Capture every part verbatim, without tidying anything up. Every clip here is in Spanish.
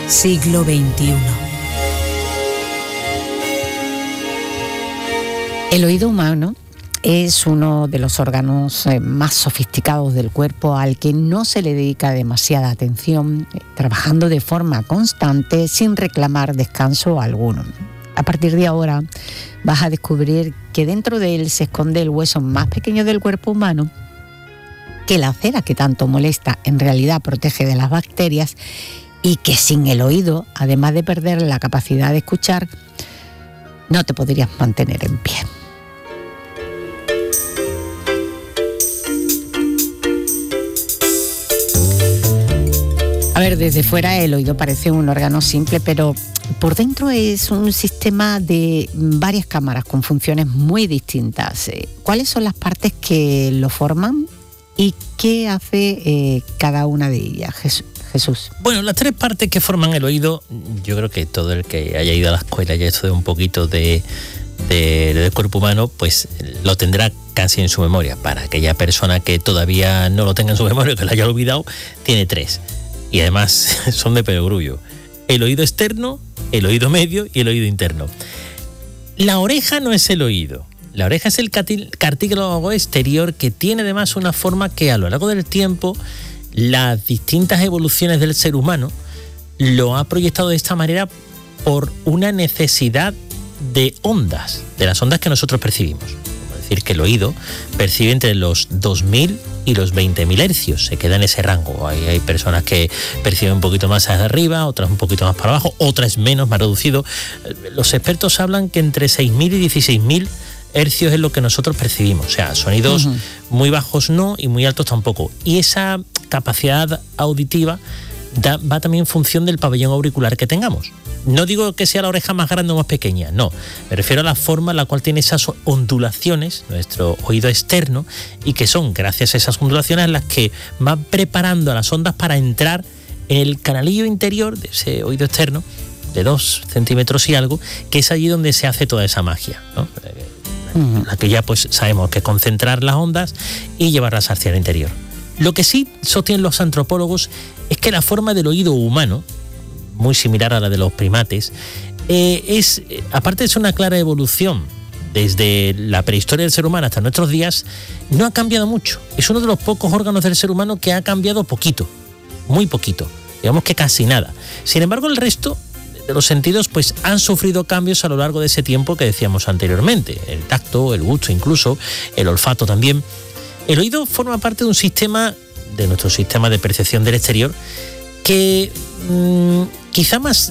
siglo veintiuno. El oído humano es uno de los órganos más sofisticados del cuerpo al que no se le dedica demasiada atención, trabajando de forma constante sin reclamar descanso alguno. A partir de ahora vas a descubrir que dentro de él se esconde el hueso más pequeño del cuerpo humano, que la cera que tanto molesta en realidad protege de las bacterias y que sin el oído, además de perder la capacidad de escuchar, no te podrías mantener en pie. A ver, desde fuera el oído parece un órgano simple, pero por dentro es un sistema de varias cámaras con funciones muy distintas. ¿Cuáles son las partes que lo forman y qué hace eh, cada una de ellas, Jesús? Bueno, las tres partes que forman el oído, yo creo que todo el que haya ido a la escuela y haya estudiado un poquito de, de, del cuerpo humano, pues lo tendrá casi en su memoria. Para aquella persona que todavía no lo tenga en su memoria, que lo haya olvidado, tiene tres. Y además son de perogrullo. El oído externo, el oído medio y el oído interno. La oreja no es el oído. La oreja es el cartílago exterior que tiene además una forma que a lo largo del tiempo las distintas evoluciones del ser humano lo ha proyectado de esta manera por una necesidad de ondas, de las ondas que nosotros percibimos. Es decir, que el oído percibe entre los dos mil y los veinte mil hercios, se queda en ese rango. Hay, hay personas que perciben un poquito más hacia arriba, otras un poquito más para abajo, otras menos, más reducido. Los expertos hablan que entre seis mil y dieciséis mil hercios es lo que nosotros percibimos. O sea, sonidos uh-huh. muy bajos no y muy altos tampoco. Y esa capacidad auditiva da, va también en función del pabellón auricular que tengamos. No digo que sea la oreja más grande o más pequeña, no. Me refiero a la forma en la cual tiene esas ondulaciones, nuestro oído externo, y que son gracias a esas ondulaciones las que van preparando a las ondas para entrar en el canalillo interior de ese oído externo, de dos centímetros y algo, que es allí donde se hace toda esa magia, ¿no? Uh-huh. La que ya pues sabemos que concentrar las ondas y llevarlas hacia el interior. Lo que sí sostienen los antropólogos es que la forma del oído humano, muy similar a la de los primates, eh, es, aparte de ser una clara evolución desde la prehistoria del ser humano hasta nuestros días, no ha cambiado mucho. Es uno de los pocos órganos del ser humano que ha cambiado poquito, muy poquito, digamos que casi nada. Sin embargo, el resto de los sentidos pues han sufrido cambios a lo largo de ese tiempo que decíamos anteriormente. El tacto, el gusto incluso, el olfato también. El oído forma parte de un sistema, de nuestro sistema de percepción del exterior, que mmm, quizá más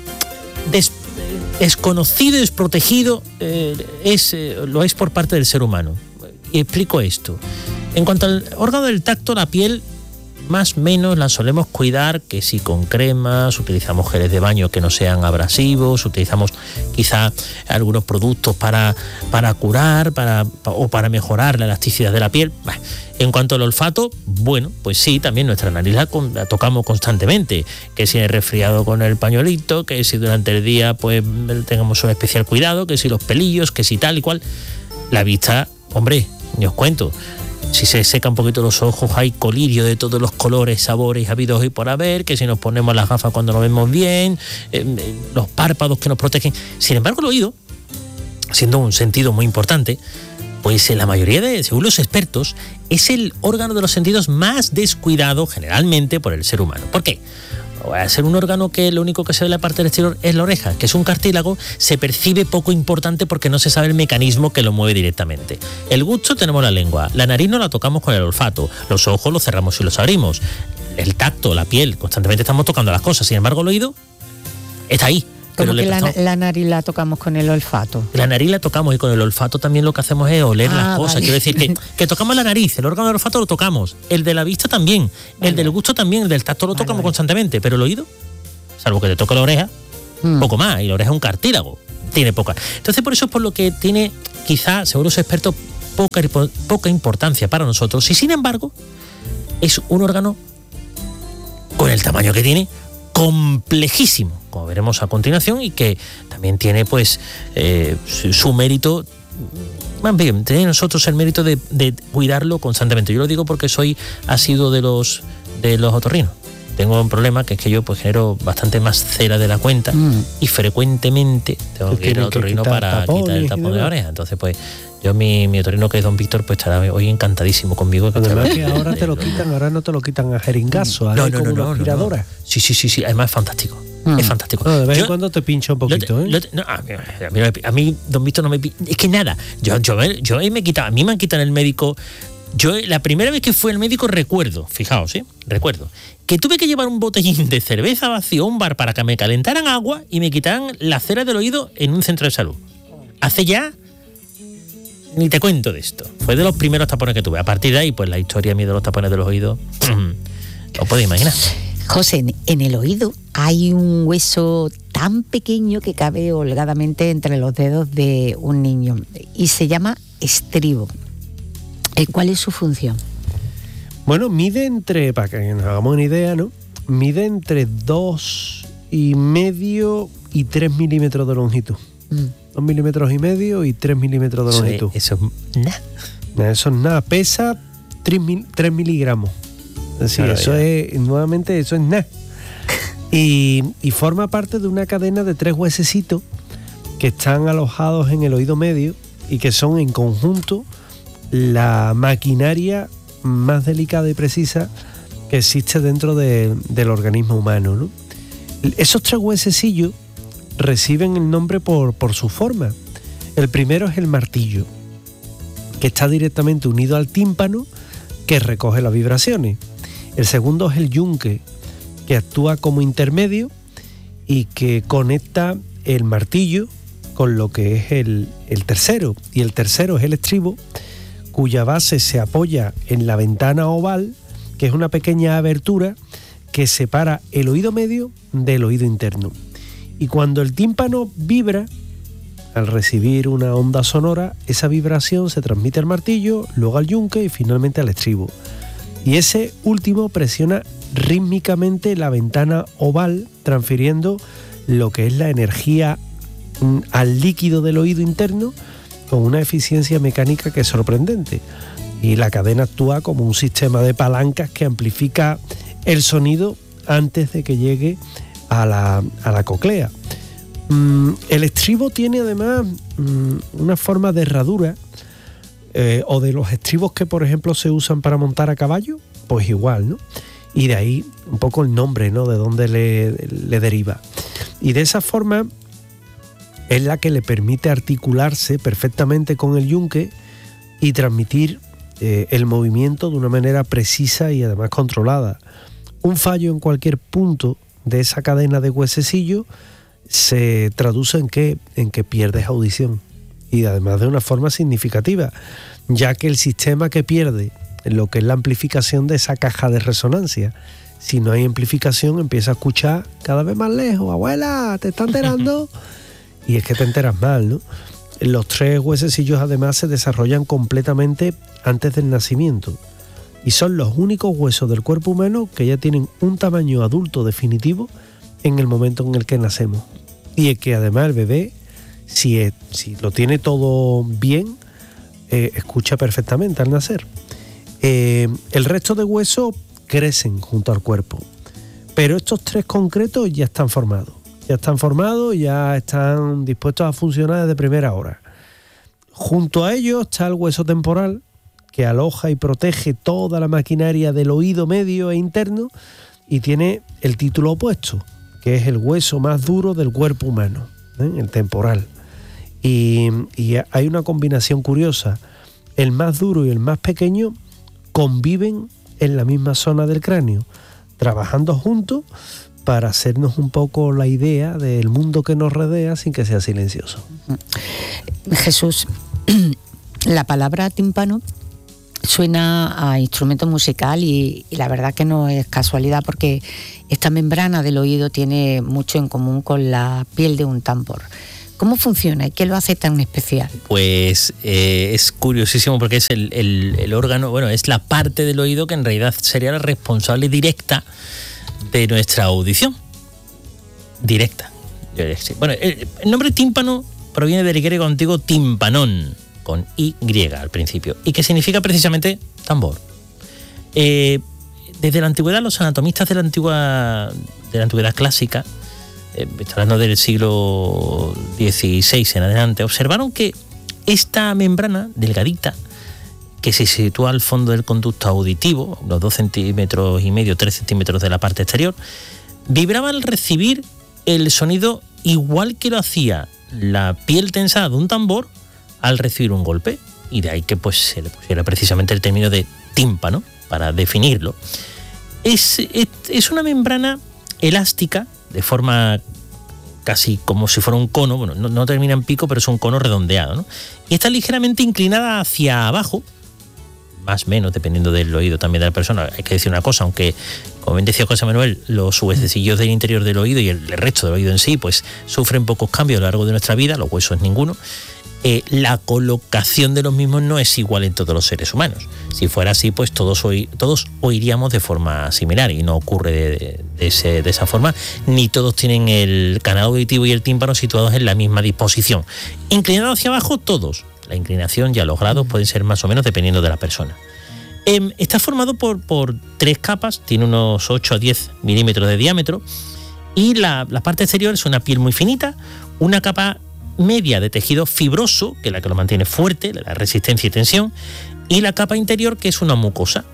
des, desconocido y desprotegido eh, es, eh, lo es por parte del ser humano. Y explico esto. En cuanto al órgano del tacto, la piel más o menos la solemos cuidar, que si con cremas, utilizamos geles de baño que no sean abrasivos, utilizamos quizá algunos productos para, para curar para, o para mejorar la elasticidad de la piel. Bueno, en cuanto al olfato, bueno, pues sí, también nuestra nariz la, la tocamos constantemente, que si es resfriado con el pañuelito, que si durante el día pues tengamos un especial cuidado, que si los pelillos, que si tal y cual. La vista, hombre, ni os cuento. Si se secan un poquito los ojos, hay colirio de todos los colores, sabores habidos y por haber, que si nos ponemos las gafas cuando nos vemos bien, eh, los párpados que nos protegen. Sin embargo, el oído, siendo un sentido muy importante, pues en la mayoría de, según los expertos, es el órgano de los sentidos más descuidado generalmente por el ser humano. ¿Por qué? Al ser un órgano que lo único que se ve en la parte del exterior es la oreja, que es un cartílago, se percibe poco importante porque no se sabe el mecanismo que lo mueve directamente. El gusto tenemos la lengua, la nariz no la tocamos con el olfato, los ojos los cerramos y los abrimos, el tacto, la piel, constantemente estamos tocando las cosas, sin embargo el oído está ahí. Como Pero que la, prestamos... la nariz la tocamos con el olfato. La nariz la tocamos y con el olfato también lo que hacemos es oler ah, las cosas. Vale. Quiero decir que, que tocamos la nariz, el órgano del olfato lo tocamos, el de la vista también, vale. El del gusto también, el del tacto lo vale, tocamos vale. constantemente, pero el oído, salvo que te toque la oreja, hmm. poco más, y la oreja es un cartílago, tiene poca. Entonces por eso es por lo que tiene, quizá, según los expertos, poca, poca importancia para nosotros, y sin embargo, es un órgano con el tamaño que tiene, complejísimo, como veremos a continuación, y que también tiene pues eh, su, su mérito, más bien, tiene nosotros el mérito de, de cuidarlo constantemente. Yo lo digo porque soy asiduo de los de los otorrinos. tengo un problema que es que yo pues genero bastante más cera de la cuenta mm. y frecuentemente tengo que ir al otorrino para quitar el tapón de la oreja. Entonces pues yo mi, mi otorrino, que es don Víctor, pues estará hoy encantadísimo conmigo. Que además que ahora te lo quitan, ahora no te lo quitan a jeringazo, ahora no, no, como no, una aspiradora. No, no. Sí, sí, sí, sí, además es fantástico. Mm. Es fantástico. No, de vez en cuando te pincha un poquito, lo, ¿eh? Lo, no, a, mí, a, mí, a mí, don Víctor, no me pincha. Es que nada, yo, yo, yo, yo me he quitado, a mí me han quitado en el médico. Yo la primera vez que fui al médico recuerdo, fijaos, ¿eh? Recuerdo, que tuve que llevar un botellín de cerveza vacío a un bar para que me calentaran agua y me quitaran la cera del oído en un centro de salud. Hace ya, ni te cuento de esto. Fue de los primeros tapones que tuve. A partir de ahí, pues la historia mía de los tapones de los oídos, lo podéis imaginar. José, en el oído hay un hueso tan pequeño que cabe holgadamente entre los dedos de un niño y se llama estribo. ¿Cuál es su función? Bueno, mide entre, para que nos hagamos una idea, ¿no? Mide entre dos y medio y tres milímetros de longitud. Mm. Dos milímetros y medio y tres milímetros de eso longitud. Es, eso es nada. Eso es nada. Pesa tres, mil, tres miligramos. Es decir, claro, eso ya. es, nuevamente, eso es nada. y, y forma parte de una cadena de tres huesecitos que están alojados en el oído medio y que son en conjunto la maquinaria más delicada y precisa que existe dentro de, del organismo humano, ¿no? Esos tres huesecillos reciben el nombre por, por su forma. El primero es el martillo, que está directamente unido al tímpano, que recoge las vibraciones. El segundo es el yunque, que actúa como intermedio y que conecta el martillo con lo que es el, el tercero. Y el tercero es el estribo, cuya base se apoya en la ventana oval, que es una pequeña abertura que separa el oído medio del oído interno. Y cuando el tímpano vibra, al recibir una onda sonora, esa vibración se transmite al martillo, luego al yunque y finalmente al estribo. Y ese último presiona rítmicamente la ventana oval, transfiriendo lo que es la energía al líquido del oído interno, con una eficiencia mecánica que es sorprendente. Y la cadena actúa como un sistema de palancas que amplifica el sonido antes de que llegue a la, a la cóclea. Mm, el estribo tiene además mm, una forma de herradura, eh, o de los estribos que por ejemplo se usan para montar a caballo, pues igual, ¿no? Y de ahí un poco el nombre, ¿no? De dónde le, le deriva. Y de esa forma es la que le permite articularse perfectamente con el yunque y transmitir eh, el movimiento de una manera precisa y además controlada. Un fallo en cualquier punto de esa cadena de huesecillo se traduce en que, en que pierdes audición, y además de una forma significativa, ya que el sistema que pierde lo que es la amplificación de esa caja de resonancia. Si no hay amplificación, empieza a escuchar cada vez más lejos. Abuela, ¿te está enterando? Y es que te enteras mal, ¿no? Los tres huesecillos además se desarrollan completamente antes del nacimiento y son los únicos huesos del cuerpo humano que ya tienen un tamaño adulto definitivo en el momento en el que nacemos. Y es que además el bebé, si, es, si lo tiene todo bien, eh, escucha perfectamente al nacer. Eh, el resto de huesos crecen junto al cuerpo, pero estos tres concretos ya están formados. Ya están formados, ya están dispuestos a funcionar desde primera hora. Junto a ellos está el hueso temporal, que aloja y protege toda la maquinaria del oído medio e interno y tiene el título opuesto, que es el hueso más duro del cuerpo humano, ¿eh? El temporal. Y, y hay una combinación curiosa. El más duro y el más pequeño conviven en la misma zona del cráneo, trabajando juntos para hacernos un poco la idea del mundo que nos rodea sin que sea silencioso. Jesús, la palabra tímpano suena a instrumento musical y, y la verdad que no es casualidad, porque esta membrana del oído tiene mucho en común con la piel de un tambor. ¿Cómo funciona y qué lo hace tan especial? Pues eh, es curiosísimo porque es el, el, el órgano, bueno, es la parte del oído que en realidad sería la responsable directa de nuestra audición. Directa. Bueno, el, el nombre tímpano proviene del griego antiguo timpanón, con Y al principio, y que significa precisamente tambor. Eh, desde la antigüedad, los anatomistas de la antigua de la antigüedad clásica, eh, hablando del siglo dieciséis en adelante, observaron que esta membrana delgadita, que se sitúa al fondo del conducto auditivo, unos dos centímetros y medio, tres centímetros de la parte exterior, vibraba al recibir el sonido igual que lo hacía la piel tensada de un tambor al recibir un golpe. Y de ahí que pues se le pusiera precisamente el término de tímpano para definirlo. Es, es, es una membrana elástica, de forma casi como si fuera un cono, bueno, no, no termina en pico, pero es un cono redondeado, ¿no? Y está ligeramente inclinada hacia abajo, más o menos, dependiendo del oído también de la persona. Hay que decir una cosa, aunque, como bien decía José Manuel, los huesecillos del interior del oído y el resto del oído en sí, pues sufren pocos cambios a lo largo de nuestra vida, los huesos ninguno. Eh, la colocación de los mismos no es igual en todos los seres humanos. Si fuera así, pues todos, oí, todos oiríamos de forma similar, y no ocurre de, de, de, ese, de esa forma, ni todos tienen el canal auditivo y el tímpano situados en la misma disposición. Inclinados hacia abajo, todos. La inclinación y los grados pueden ser más o menos dependiendo de la persona. Eh, está formado por, por tres capas, tiene unos ocho a diez milímetros de diámetro, y la, la parte exterior es una piel muy finita, una capa media de tejido fibroso, que es la que lo mantiene fuerte, la resistencia y tensión, y la capa interior, que es una mucosa.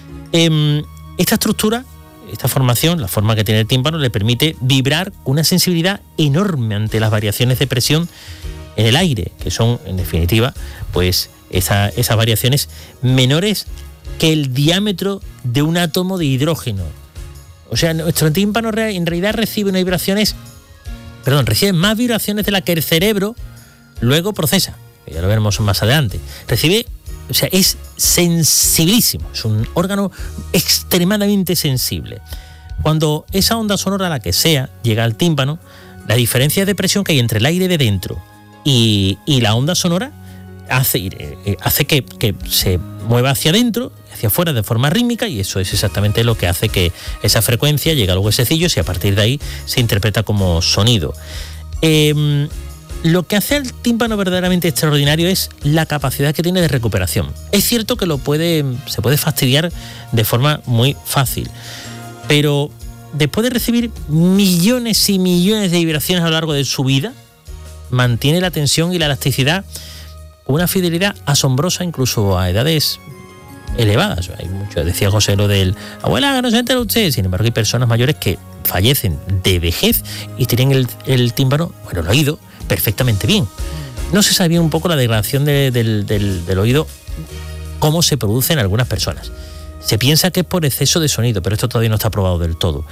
Eh, esta estructura, esta formación, la forma que tiene el tímpano, le permite vibrar con una sensibilidad enorme ante las variaciones de presión en el aire, que son, en definitiva, pues esa, esas variaciones menores que el diámetro de un átomo de hidrógeno. O sea, nuestro tímpano en realidad recibe unas vibraciones Perdón, recibe más vibraciones de las que el cerebro luego procesa. Ya lo veremos más adelante. Recibe, o sea, es sensibilísimo. Es un órgano extremadamente sensible. Cuando esa onda sonora, la que sea, llega al tímpano, la diferencia de presión que hay entre el aire de dentro y, y la onda sonora hace, eh, hace que, que se mueva hacia adentro, hacia afuera de forma rítmica, y eso es exactamente lo que hace que esa frecuencia llegue a los huesecillos y a partir de ahí se interpreta como sonido. Eh, lo que hace al tímpano verdaderamente extraordinario es la capacidad que tiene de recuperación. Es cierto que lo puede, se puede fastidiar de forma muy fácil, pero después de recibir millones y millones de vibraciones a lo largo de su vida, mantiene la tensión y la elasticidad con una fidelidad asombrosa, incluso a edades elevadas. Hay mucho, decía José lo del abuela, no se entera usted. Sin embargo, hay personas mayores que fallecen de vejez y tienen el, el tímpano, bueno, el oído, perfectamente bien. No se sabía un poco la degradación de, del, del, del oído, cómo se produce en algunas personas. Se piensa que es por exceso de sonido, pero esto todavía no está probado del todo.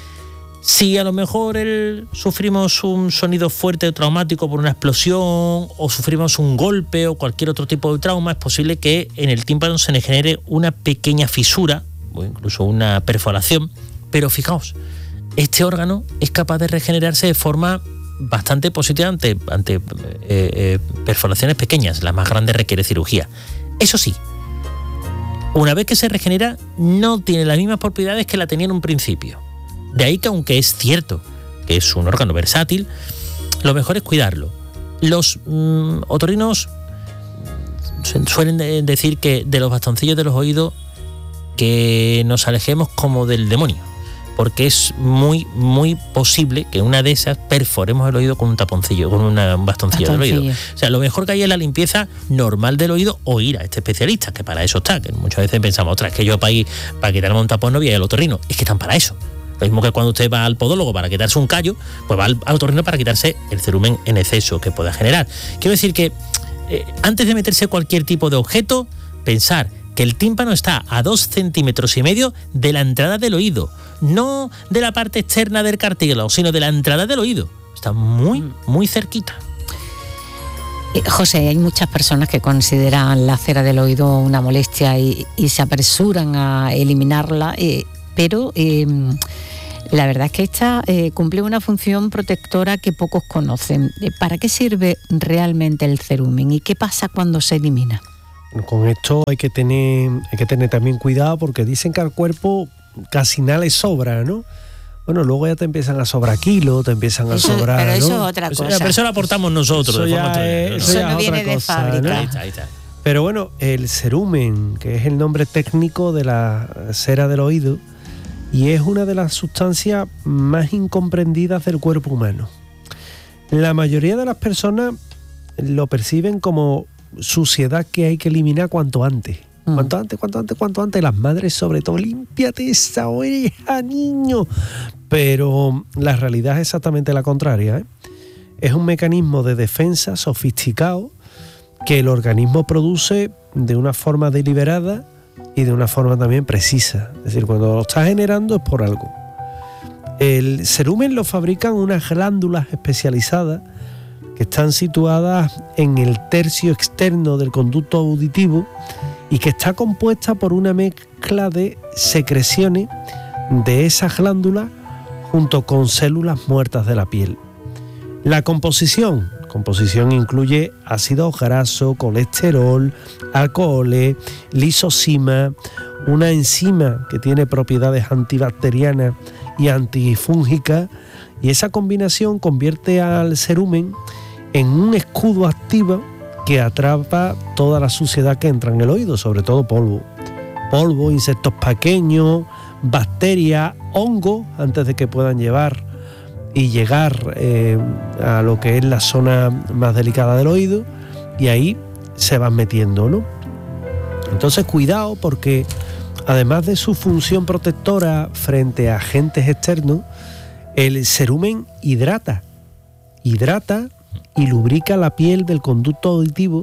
Si a lo mejor el, sufrimos un sonido fuerte o traumático por una explosión, o sufrimos un golpe o cualquier otro tipo de trauma, es posible que en el tímpano se le genere una pequeña fisura o incluso una perforación. Pero fijaos, este órgano es capaz de regenerarse de forma bastante positiva ante, ante eh, eh, perforaciones pequeñas. La más grande requiere cirugía. Eso sí, una vez que se regenera, no tiene las mismas propiedades que la tenía en un principio. De ahí que, aunque es cierto que es un órgano versátil, lo mejor es cuidarlo. Los mmm, otorrinos suelen de decir que de los bastoncillos de los oídos que nos alejemos como del demonio, porque es muy, muy posible que una de esas perforemos el oído con un taponcillo, con una, un bastoncillo, bastoncillo del oído. O sea, lo mejor que hay es la limpieza normal del oído, o ir a este especialista, que para eso está, que muchas veces pensamos, ostras, que yo para, ir, para quitarme un tapón no voy al otorrino. Es que están para eso. Lo mismo que cuando usted va al podólogo para quitarse un callo, pues va al, al otorrino para quitarse el cerumen en exceso que pueda generar. Quiero decir que eh, antes de meterse cualquier tipo de objeto, pensar que el tímpano está a dos centímetros y medio de la entrada del oído, no de la parte externa del cartílago, sino de la entrada del oído. Está muy, muy cerquita. Eh, José, hay muchas personas que consideran la cera del oído una molestia y, y se apresuran a eliminarla, eh, pero eh, la verdad es que esta eh, cumple una función protectora que pocos conocen. ¿Para qué sirve realmente el cerumen y qué pasa cuando se elimina? Con esto hay que tener, hay que tener también cuidado, porque dicen que al cuerpo casi nada le sobra, ¿no? Bueno, luego ya te empiezan a sobrar kilos, te empiezan a eso, sobrar, pero ¿no? eso es otra cosa. Pero eso lo aportamos nosotros. Eso, de forma ya es, ¿no? eso eso ya no es viene otra de cosa, fábrica. ¿no? Ahí está, ahí está. Pero bueno, el cerumen, que es el nombre técnico de la cera del oído, y es una de las sustancias más incomprendidas del cuerpo humano. La mayoría de las personas lo perciben como suciedad que hay que eliminar cuanto antes. Mm. Cuanto antes, cuanto antes, cuanto antes. Las madres sobre todo, límpiate esa oreja, niño. Pero la realidad es exactamente la contraria, ¿eh? Es un mecanismo de defensa sofisticado que el organismo produce de una forma deliberada y de una forma también precisa. Es decir, cuando lo está generando es por algo. El cerumen lo fabrican unas glándulas especializadas que están situadas en el tercio externo del conducto auditivo y que está compuesta por una mezcla de secreciones de esas glándulas junto con células muertas de la piel. La composición, composición incluye ácidos grasos, colesterol, alcoholes, lisosima, una enzima que tiene propiedades antibacterianas y antifúngicas, y esa combinación convierte al cerumen en un escudo activo que atrapa toda la suciedad que entra en el oído, sobre todo polvo. Polvo, insectos pequeños, bacterias, hongos, antes de que puedan llevar y llegar eh, a lo que es la zona más delicada del oído, y ahí se van metiendo, ¿no? Entonces cuidado, porque además de su función protectora frente a agentes externos, el cerumen hidrata, hidrata y lubrica la piel del conducto auditivo,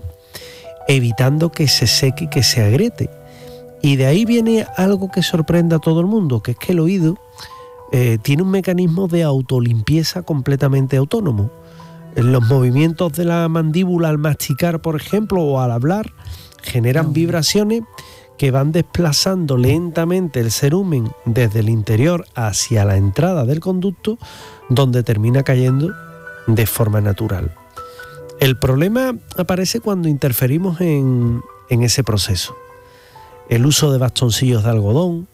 evitando que se seque y que se agriete. Y de ahí viene algo que sorprende a todo el mundo, que es que el oído eh, tiene un mecanismo de autolimpieza completamente autónomo. En los movimientos de la mandíbula al masticar, por ejemplo, o al hablar, generan vibraciones que van desplazando lentamente el cerumen desde el interior hacia la entrada del conducto, donde termina cayendo de forma natural. El problema aparece cuando interferimos en, en ese proceso. El uso de bastoncillos de algodón,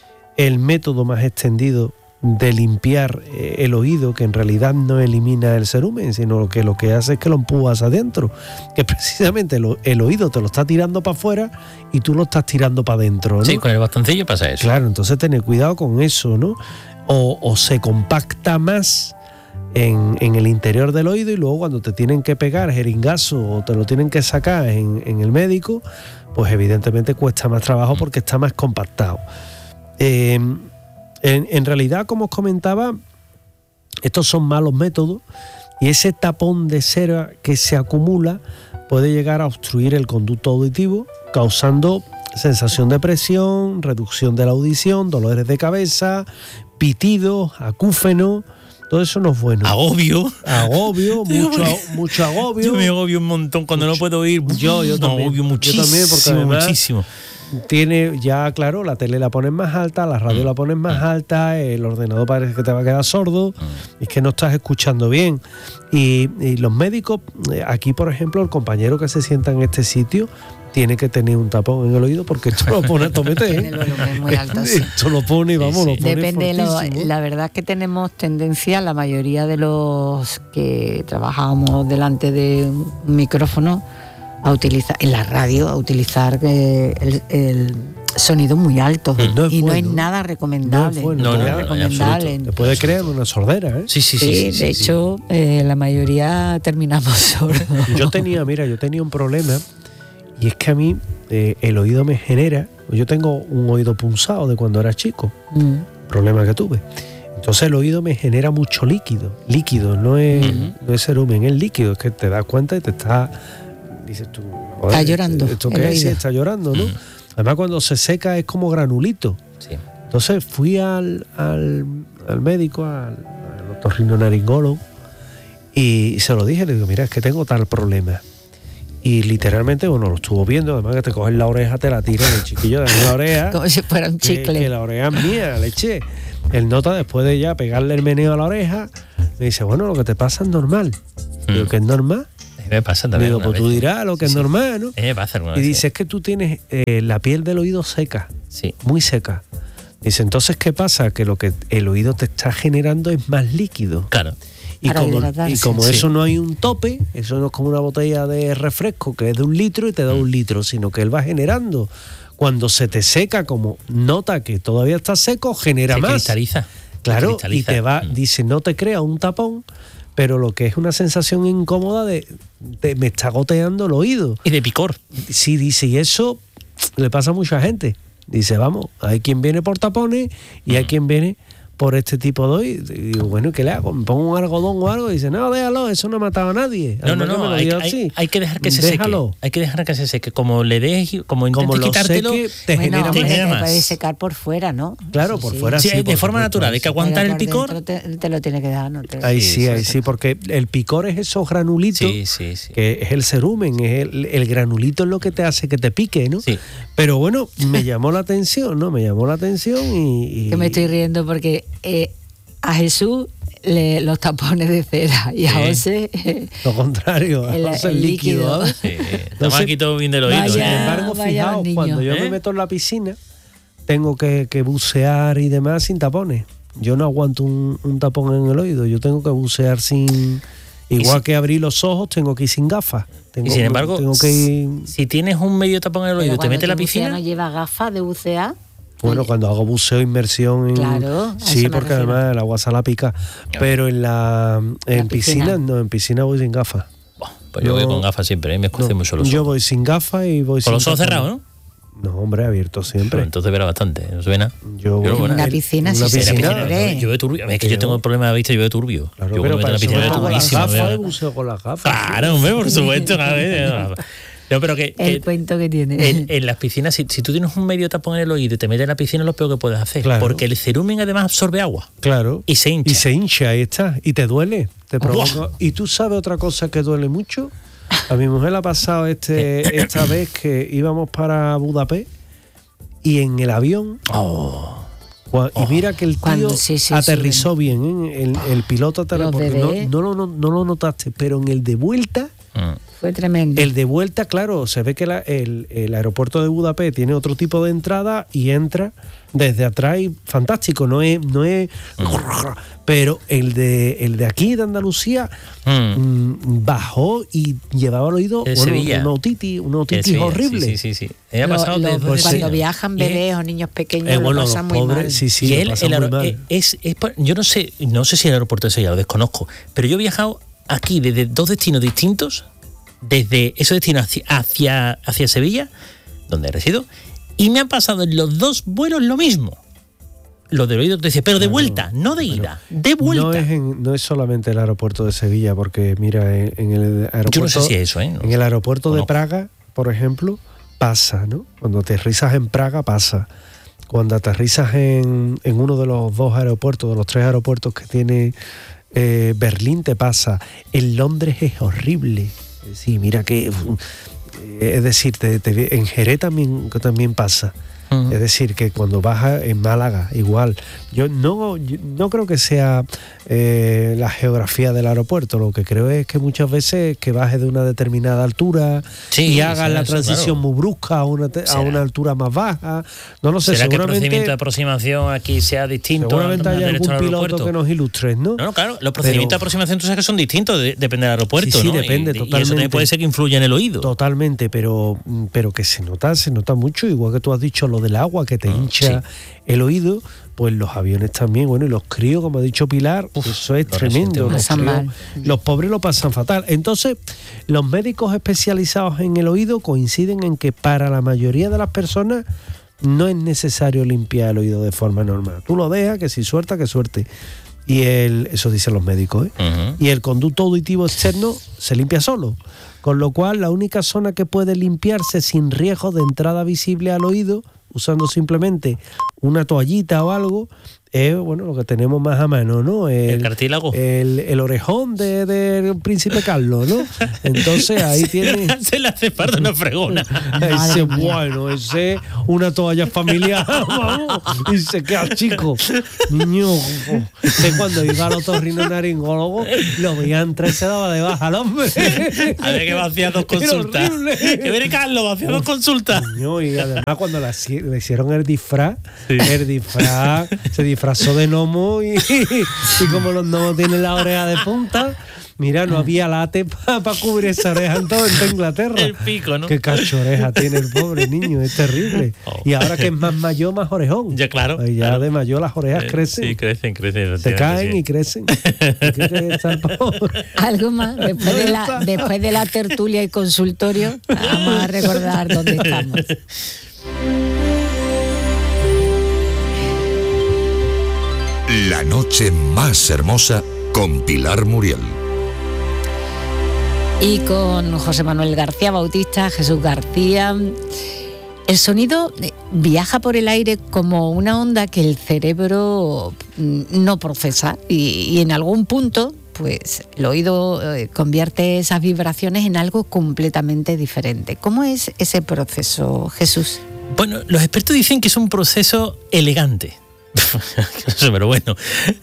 el método más extendido de limpiar el oído, que en realidad no elimina el cerumen, sino que lo que hace es que lo empujas adentro, que precisamente lo, el oído te lo está tirando para afuera y tú lo estás tirando para adentro, ¿no? Sí, con el bastoncillo pasa eso. Claro, entonces tener cuidado con eso, ¿no? O, o se compacta más en, en el interior del oído, y luego cuando te tienen que pegar jeringazo o te lo tienen que sacar en, en el médico, pues evidentemente cuesta más trabajo porque está más compactado. Eh, En, en realidad, como os comentaba, estos son malos métodos, y ese tapón de cera que se acumula puede llegar a obstruir el conducto auditivo, causando sensación de presión, reducción de la audición, dolores de cabeza, pitidos, acúfenos. Todo eso no es bueno. Agobio. Agobio, mucho, mucho agobio. Yo me agobio un montón cuando mucho, no puedo oír. Yo, yo también. Agobio muchísimo, yo también, porque además muchísimo. Tiene ya, claro, la tele la pones más alta, la radio mm. la pones más alta, el ordenador parece que te va a quedar sordo, mm. es que no estás escuchando bien. Y, y los médicos, aquí por ejemplo, el compañero que se sienta en este sitio tiene que tener un tapón en el oído, porque esto lo pone a tomete, ¿eh? Muy alto, sí. Esto lo pone y vamos, sí, sí. lo pone Depende, lo, la verdad es que tenemos tendencia, la mayoría de los que trabajamos delante de un micrófono, a utilizar en la radio, a utilizar eh, el, el sonido muy alto, no y bueno. no es nada recomendable. No es bueno, no, no, no, no, recomendable. Te puede crear una sordera, ¿eh? Sí, sí, sí. sí, sí, de sí, hecho, sí. Eh, la mayoría terminamos sordos. Yo tenía, mira, yo tenía un problema, y es que a mí eh, el oído me genera, yo tengo un oído punzado de cuando era chico, mm. problema que tuve. Entonces el oído me genera mucho líquido, líquido, no es, uh-huh. no es cerumen, es líquido, es que te das cuenta y te está... Dices tú, está llorando. ¿Esto qué es? Está llorando, ¿no? Mm. Además, cuando se seca es como granulito. Sí. Entonces fui al, al, al médico, al, al otorrinolaringólogo, y se lo dije, le digo, mira, es que tengo tal problema. Y literalmente, bueno, lo estuvo viendo, además que te cogen la oreja, te la tiran, el chiquillo de la oreja. Como si fuera un chicle. Que, que la oreja es mía, le eché. Él nota, después de ya pegarle el meneo a la oreja, me dice, bueno, lo que te pasa es normal. Mm. Digo, ¿que es normal? Me pasa también. Digo, pues tú dirás lo que sí, es normal, ¿no? Sí. Me pasa alguna y vez, dice, sí. es que tú tienes eh, la piel del oído seca, sí. muy seca. Dice, entonces, ¿qué pasa? Que lo que el oído te está generando es más líquido. Claro. Y Para como, hidratarse. y como Sí. eso no hay un tope, eso no es como una botella de refresco que es de un litro y te da un litro, sino que él va generando. Cuando se te seca, como nota que todavía está seco, genera Se más. cristaliza. Claro, Se cristaliza. y te va, Mm. dice, no te crea un tapón, pero lo que es una sensación incómoda de, de me está goteando el oído. Y de picor. Sí, dice, y eso le pasa a mucha gente. Dice, vamos, hay quien viene por tapones y hay quien viene por este tipo de oído. Y digo, bueno, ¿qué le hago? ¿Me pongo un algodón o algo? Y dice, no, déjalo, eso no ha matado a nadie. No, no, Además que me no, lo hay, diga hay- así. hay que dejar que se Déjalo. seque. Hay que dejar que se seque. Como le des, como intentes Como lo quitártelo. seque, te Bueno, genera te más. genera te más. puede secar por fuera, ¿no? Claro, por fuera Sí, sí, de por forma supuesto, natural, hay que ahí sí. aguantar Pero el por picor. dentro Te, te lo tiene que dar, ¿no? Te- Ahí Sí, sí, eso ahí sí. sí, porque el picor es esos granulitos, Sí, sí, sí. que es el cerumen, es el, el granulito es lo que te hace que te pique, ¿no? Sí. Pero bueno, me llamó la atención, ¿no? Me llamó la atención y... y- Que me estoy riendo porque eh, a Jesús le, los tapones de cera y a Sí. José eh, Lo contrario, El- es el el líquido. líquido. ¿eh? Sí, estamos Entonces, aquí todo bien del oído. vaya- Sin ¿eh? embargo, vaya fijaos, niño. cuando yo ¿Eh? me meto en la piscina, tengo que, que bucear y demás sin tapones. Yo no aguanto un, un tapón en el oído, yo tengo que bucear sin... Igual si- que abrir los ojos, tengo que ir sin gafas. Tengo, Y sin embargo, tengo que ir... si tienes un medio tapón en el oído y pero te cuando metes en la tú buceas piscina, no lleva gafas de bucear. Bueno, cuando hago buceo, inmersión en... Claro, a sí, eso me porque refiero. además el agua se la pica. Pero en la en piscina. piscina, no, en piscina voy sin gafas. Buah, pues yo No, voy con gafas siempre, ¿eh? me escuece No, mucho los ojos. yo voy sin gafas y voy sin... Con los ojos tapones. cerrados, ¿no? No, hombre, abierto siempre. Pero entonces verá bastante, ¿no se ve nada? Yo Yo, voy bueno, En una en- piscina en sí una se En la ve. piscina, hombre. yo veo turbio. Es que yo Pero- tengo problema de vista, yo veo turbio. Claro, yo pero cuando me para meto eso en la me piscina pongo veo las turbísimo. gafas veo- y buceo con las gafas. Claro, hombre, por supuesto. Claro. No, pero que, El que cuento que tiene. en, en las piscinas, si, si tú tienes un medio tapón en el oído y te metes en la piscina, es lo peor que puedes hacer. Claro. Porque el cerumen además absorbe agua. Claro. Y se hincha. Y se hincha, ahí está. Y te duele. Te Buah. provoca. Y tú sabes otra cosa que duele mucho. A mi mujer le ha pasado este, esta vez que íbamos para Budapest y en el avión. Oh. cua- Y mira que el tío Cuando- sí, sí, aterrizó bien, ¿eh? el, el piloto aterrizó. Los Porque no, bebés. no, lo- no, no lo notaste, pero en el de vuelta. Mm. Fue tremendo. El de vuelta, claro, se ve que la- el, el aeropuerto de Budapest tiene otro tipo de entrada y entra desde atrás y fantástico, no es, no es, pero el de el de aquí de Andalucía Mm. mm, bajó y llevaba al oído El bueno, Sevilla. una otitis, una Eh, otitis sí, horrible. Sí, sí, sí. sí. Me ha Lo- pasado lo- desde pues, cuando pequeño. viajan Y es- bebés o niños pequeños Eh, lo bueno, pasan los muy pobres, mal. sí, sí, y lo él, pasan el muy aero- mal. eh, es, es por- yo no sé, no sé si el aeropuerto de Sevilla lo desconozco, pero yo he viajado aquí desde dos destinos distintos, desde esos destinos hacia, hacia, hacia Sevilla, donde resido, y me han pasado en los dos vuelos lo mismo. Lo del oído te dice, pero de Claro, vuelta, no de pero ida, de vuelta. No es, en- no es solamente el aeropuerto de Sevilla, porque mira, en, en el aeropuerto, Yo no sé si es eso, ¿eh? No en el aeropuerto de conozco. Praga, por ejemplo, pasa, ¿no? Cuando aterrizas en Praga pasa. Cuando aterrizas en, en uno de los dos aeropuertos, de los tres aeropuertos que tiene eh, Berlín, te pasa. En Londres es horrible. Sí, mira que... eh, Es decir, te- te- en Jerez también, también pasa. Ujú. Es decir, que cuando bajas en Málaga, igual. Yo no, yo no creo que sea eh, la geografía del aeropuerto. Lo que creo es que muchas veces que bajes de una determinada altura Sí, y hagas será la eso, transición claro. muy brusca a una, te- a Será. una altura más baja. No lo sé, ¿Será que el procedimiento de seguramente, aproximación aquí sea distinto? seguramente al- hay al derecho algún al piloto aeropuerto? que nos ilustres, ¿no? No, no, claro, los procedimientos Pero- de aproximación tú sabes que son distintos, de- depende del aeropuerto, Sí, sí, ¿no? depende, y, y eso totalmente. también puede ser que influya en el oído. Totalmente, pero, pero que se nota, se nota mucho, igual que tú has dicho lo del agua, que te Ah, hincha el oído, pues los aviones también, bueno, y los críos, como ha dicho Pilar, Uf, eso es lo tremendo. resienten Los, Pasan críos- mal. los pobres lo pasan fatal. Entonces, los médicos especializados en el oído coinciden en que para la mayoría de las personas no es necesario limpiar el oído de forma normal. Tú lo dejas, que si suelta, que suerte. Y el, eso dicen los médicos, ¿eh? Ujú. Y el conducto auditivo externo se limpia solo, con lo cual la única zona que puede limpiarse sin riesgo de entrada visible al oído, usando simplemente una toallita o algo, es bueno lo que tenemos más a mano, ¿no? El cartílago. El, el orejón de- del príncipe Carlos, ¿no? Entonces ahí tiene... Se le hace parda una fregona. Ese bueno, ese una toalla familiar, vamos, y se queda chico. Niño, sé cuando iba al otorrinolaringólogo, lo veía entrar y se daba de baja al hombre. Había que vaciar dos Era consultas. horrible. Que viene Carlos, vaciar dos consultas. Niño, y además cuando la- le hicieron el disfraz, el disfraz, se disfrazó disfrazó de gnomo y, y como los gnomos tienen la oreja de punta, mira, no había late para pa cubrir esa oreja en toda Inglaterra. El pico, ¿no? Qué cachoreja tiene el pobre niño, es terrible. Oh. Y ahora que es más mayor, más orejón. Ya, claro. Pues ya claro. de mayor las orejas eh, crecen. Sí, crecen, crecen. Se caen sí. y crecen. Algo más, después de, la, después de la tertulia y consultorio, vamos a recordar dónde estamos. La noche más hermosa con Pilar Muriel. Y con José Manuel García Bautista, Jesús García. El sonido viaja por el aire como una onda que el cerebro no procesa y, y en algún punto, pues el oído convierte esas vibraciones en algo completamente diferente. ¿Cómo es ese proceso, Jesús? Bueno, los expertos dicen que es un proceso elegante. Pero bueno,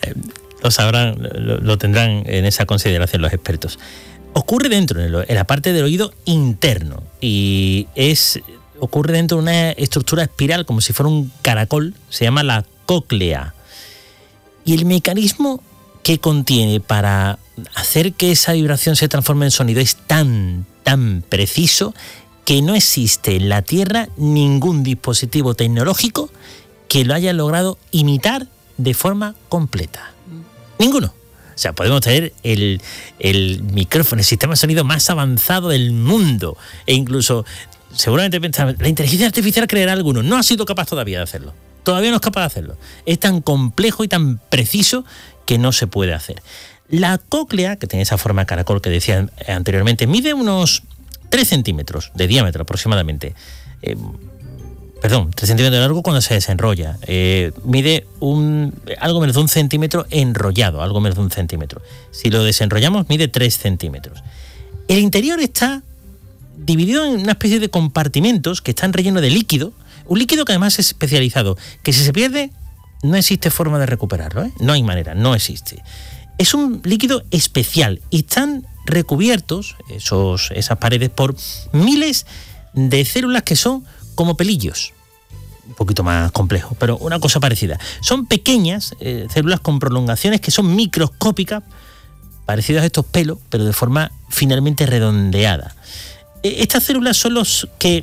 lo sabrán, lo, lo tendrán en esa consideración los expertos. Ocurre dentro, en, el, en la parte del oído interno, y es ocurre dentro de una estructura espiral, como si fuera un caracol, se llama la cóclea. Y el mecanismo que contiene para hacer que esa vibración se transforme en sonido es tan, tan preciso que no existe en la Tierra ningún dispositivo tecnológico que lo haya logrado imitar de forma completa. Ninguno. O sea, podemos tener el, el micrófono, el sistema de sonido más avanzado del mundo. E incluso, seguramente pensamos, la inteligencia artificial creará alguno. No ha sido capaz todavía de hacerlo. Todavía no es capaz de hacerlo. Es tan complejo y tan preciso que no se puede hacer. La cóclea, que tiene esa forma caracol que decía anteriormente, mide unos tres centímetros de diámetro aproximadamente. Eh, Perdón, tres centímetros de largo cuando se desenrolla. Eh, mide un, algo menos de un centímetro enrollado, algo menos de un centímetro. Si lo desenrollamos, mide tres centímetros. El interior está dividido en una especie de compartimentos que están rellenos de líquido, un líquido que además es especializado, que si se pierde no existe forma de recuperarlo, ¿eh? No hay manera, no existe. Es un líquido especial y están recubiertos esos, esas paredes por miles de células que son como pelillos, un poquito más complejo, pero una cosa parecida. Son pequeñas eh, células con prolongaciones que son microscópicas, parecidas a estos pelos, pero de forma finalmente redondeada. Eh, estas células son los que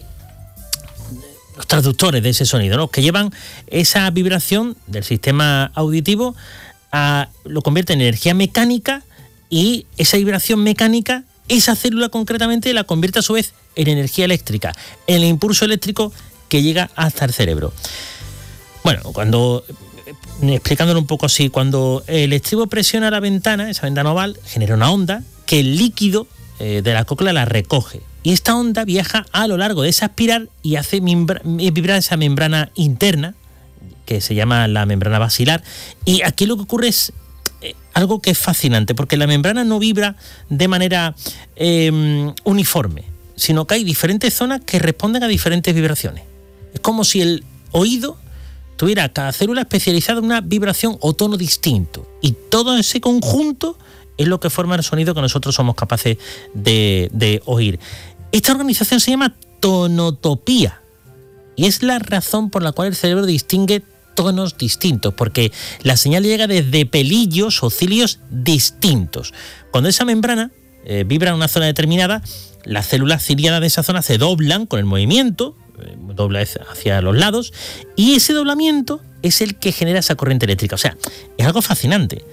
los traductores de ese sonido, ¿no? Que llevan esa vibración del sistema auditivo, a, lo convierte en energía mecánica, y esa vibración mecánica, esa célula concretamente la convierte a su vez en energía eléctrica, en el impulso eléctrico que llega hasta el cerebro. Bueno, cuando, explicándolo un poco así, cuando el estribo presiona la ventana, esa ventana oval, genera una onda que el líquido eh, de la cóclea la recoge. Y esta onda viaja a lo largo de esa espiral y hace membra- vibrar esa membrana interna, que se llama la membrana basilar. Y aquí lo que ocurre es eh, algo que es fascinante, porque la membrana no vibra de manera eh, uniforme, sino que hay diferentes zonas que responden a diferentes vibraciones. Es como si el oído tuviera cada célula especializada en una vibración o tono distinto. Y todo ese conjunto es lo que forma el sonido que nosotros somos capaces de, de oír. Esta organización se llama tonotopía. Y es la razón por la cual el cerebro distingue tonos distintos, porque la señal llega desde pelillos o cilios distintos. Cuando esa membrana eh, vibra en una zona determinada, las células ciliadas de esa zona se doblan con el movimiento, eh, dobla hacia los lados, y ese doblamiento es el que genera esa corriente eléctrica. O sea, es algo fascinante.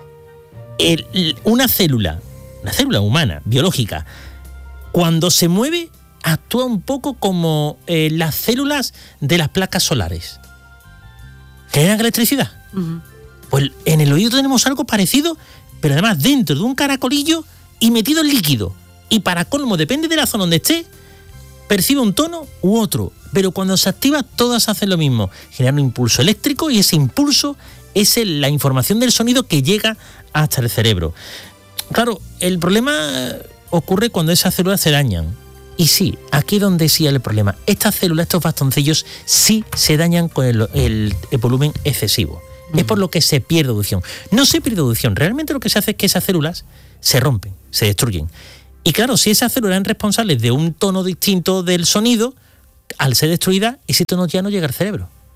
El, una célula, una célula humana, biológica, cuando se mueve, actúa un poco como eh, las células de las placas solares. ¿Generan electricidad? Uh-huh. Pues en el oído tenemos algo parecido, pero además dentro de un caracolillo y metido en líquido. Y para colmo, depende de la zona donde esté, percibe un tono u otro. Pero cuando se activa, todas hacen lo mismo. Generan un impulso eléctrico y ese impulso es el, la información del sonido que llega hasta el cerebro. Claro, el problema ocurre cuando esas células se dañan. Y sí, aquí es donde sí hay el problema. Estas células, estos bastoncillos, sí se dañan con el, el, el volumen excesivo. Uh-huh. Es por lo que se pierde audición. No se pierde audición. Realmente lo que se hace es que esas células se rompen, se destruyen. Y claro, si esas células eran responsables de un tono distinto del sonido, al ser destruida, ese tono ya no llega al cerebro.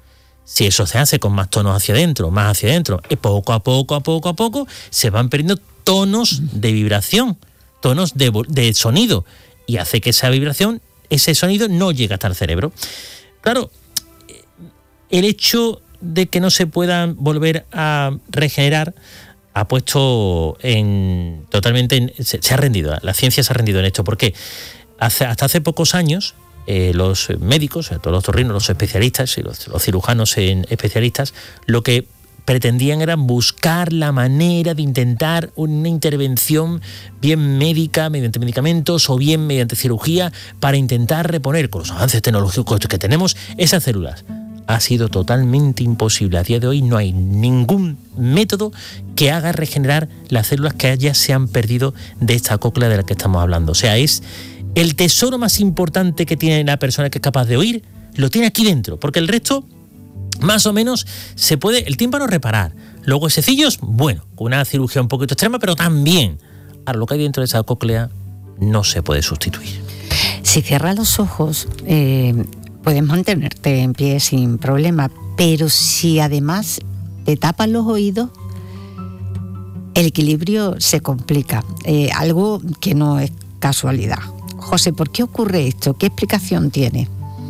si eso se hace con más tonos hacia adentro, más hacia adentro, y poco a poco, a poco, a poco, se van perdiendo tonos de vibración, tonos de, de sonido, y hace que esa vibración, ese sonido no llegue hasta el cerebro. Claro, el hecho de que no se puedan volver a regenerar ha puesto en totalmente en, se, se ha rendido, la ciencia se ha rendido en esto. ¿Por qué? Hace, hasta hace pocos años eh, los médicos, todos los otorrinos, los especialistas y los, los cirujanos en especialistas, lo que pretendían era buscar la manera de intentar una intervención bien médica mediante medicamentos o bien mediante cirugía para intentar reponer, con los avances tecnológicos que tenemos, esas células. Ha sido totalmente imposible. A día de hoy no hay ningún método que haga regenerar las células que ya se han perdido de esta cóclea de la que estamos hablando. O sea, es el tesoro más importante que tiene la persona que es capaz de oír, lo tiene aquí dentro, porque el resto, más o menos, se puede, el tímpano reparar. Los huesecillos, bueno, con una cirugía un poquito extrema, pero también. Ahora, lo que hay dentro de esa cóclea no se puede sustituir. Si cierras los ojos, eh, puedes mantenerte en pie sin problema, pero si además te tapas los oídos, el equilibrio se complica, eh, algo que no es casualidad. José, ¿por qué ocurre esto? ¿Qué explicación tiene?